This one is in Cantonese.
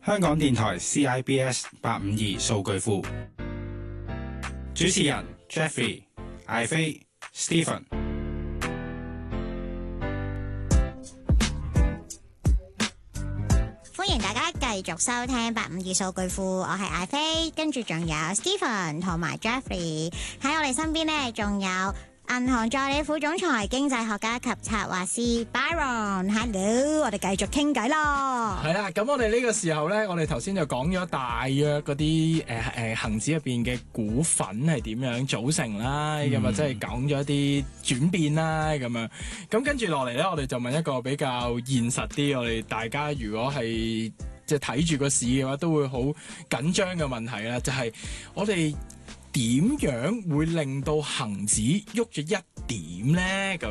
香港電台 CIBS 852數據庫，主持人 Jeffrey、艾菲、Stephen。 歡迎大家繼續收聽852數據庫，我係艾菲，跟住仲有 Stephen 同埋 Jeffrey 喺我哋身邊呢，仲有銀行助理副總裁、經濟學家及策劃師 Byron。Hello， 我哋繼續傾偈咯。 係啦，咁我哋呢個時候呢，我哋頭先就講咗大約嗰啲恒指入邊嘅股份係點樣組成啦，咁啊即係講咗一啲轉變啦，咁樣。咁跟住落嚟呢，我哋就問一個比較現實啲，我哋大家如果係即係睇住個市嘅話，都會好緊張嘅問題啦，就係我哋點樣會令到恒指喐咗一點呢？